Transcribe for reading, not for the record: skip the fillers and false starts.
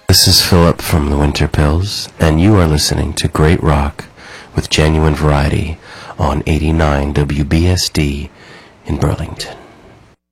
This is Philip from the Winter Pills, and you are listening to Great Rock with Genuine Variety on 89 WBSD in Burlington.